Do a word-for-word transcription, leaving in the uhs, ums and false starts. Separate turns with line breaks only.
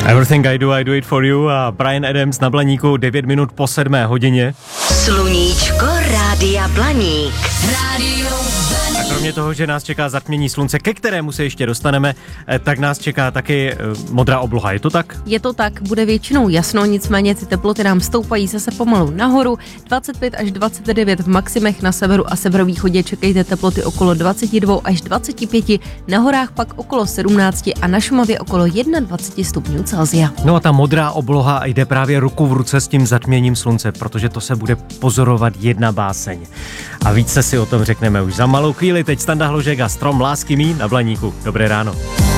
Everything I do, I do it for you a Bryan Adams na Blaníku devět minut po sedmé hodině.
Sluníčko Rádia Blaník. Rádio
A kromě toho, že nás čeká zatmění slunce, ke kterému se ještě dostaneme, tak nás čeká taky modrá obloha. Je to tak?
Je to tak, bude většinou jasno, nicméně ty teploty nám stoupají zase pomalu nahoru. dvacet pět až dvacet devět v maximech, na severu a severovýchodě čekejte teploty okolo dvacet dva až dvacet pět, na horách pak okolo sedmnáct a na Šumavě okolo dvacet jedna stupňů Celsia.
No a ta modrá obloha jde právě ruku v ruce s tím zatměním slunce, protože to se bude pozorovat jedna báseň. A více si o tom řekneme už za malou chvíli. Teď Standa Hložek a Strom lásky mý na Blaníku. Dobré ráno.